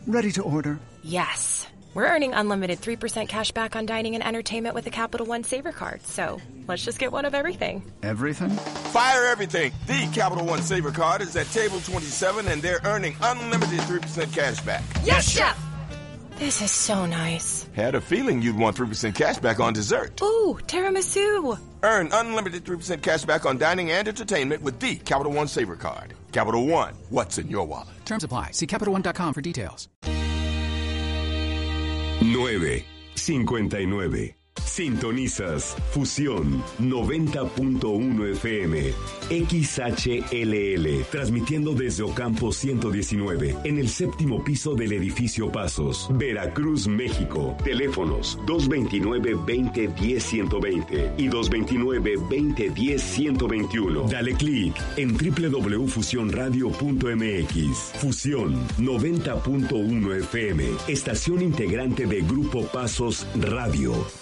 Ready to order. Yes. We're earning unlimited 3% cash back on dining and entertainment with the Capital One Saver Card. So let's just get one of everything. Everything? Fire everything. The Capital One Saver Card is at table 27 and they're earning unlimited 3% cash back. Yes, Chef! This is so nice. Had a feeling you'd want 3% cash back on dessert. Ooh, tiramisu. Earn unlimited 3% cash back on dining and entertainment with the Capital One Saver Card. Capital One, what's in your wallet? Terms apply. See CapitalOne.com for details. 9:59. Sintonizas Fusión 90.1 FM XHLL, transmitiendo desde Ocampo 119 en el séptimo piso del edificio Pasos, Veracruz, México. Teléfonos 229-2010-120 y 229-2010-121. Dale clic en www.fusionradio.mx. Fusión 90.1 FM, estación integrante de Grupo Pasos Radio.